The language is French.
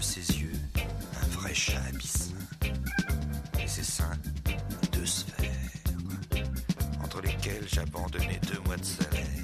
ses yeux, un vrai chat abyssin. Et ses seins, deux sphères, entre lesquelles j'abandonnais 2 mois de salaire.